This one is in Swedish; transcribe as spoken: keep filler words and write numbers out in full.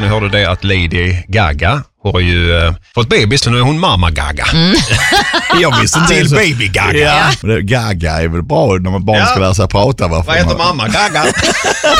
Ni hörde det att Lady Gaga har ju uh, fått bebis, så nu är hon mamma Gaga. Mm. Jag visste inte till baby Gaga. Ja. Gaga är väl bra när man barn ja. ska lära sig prata. Vad heter mamma Gaga?